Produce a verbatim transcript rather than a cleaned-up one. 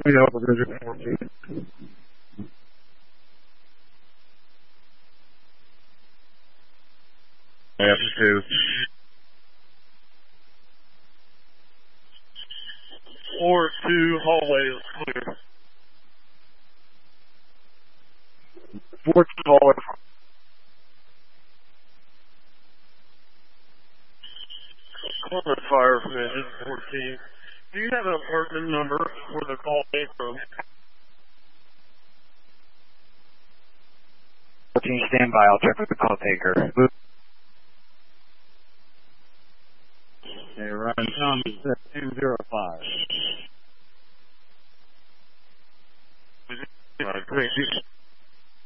We know we're going to fourteen. F two. Four two hallway is clear. Four two hallway. Columbus Fire from engine fourteen. Do you have an apartment number where the call came from? fourteen, stand by. I'll check with the call taker. Okay, Ryan Thomas at two zero five. Uh, great.